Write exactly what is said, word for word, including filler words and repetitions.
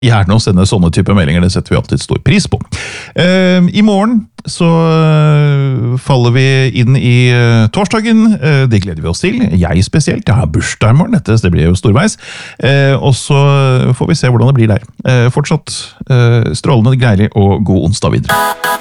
gjerne å sende sånne type meldinger, det setter vi alltid stor pris på. Uh, I morgen så uh, faller vi inn i uh, torsdagen, uh, det gleder vi oss til, jeg spesielt, jeg har bursdag i morgen, dette, det blir jo storveis, uh, og så får vi se hvordan det blir der. Uh, fortsatt uh, strålende, greilig og god onsdag videre.